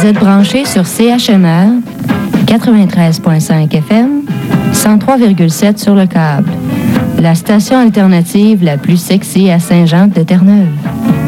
Vous êtes branchés sur CHMR 93.5 FM, 103,7 sur le câble. La station alternative la plus sexy à Saint-Jean-de-Terre-Neuve.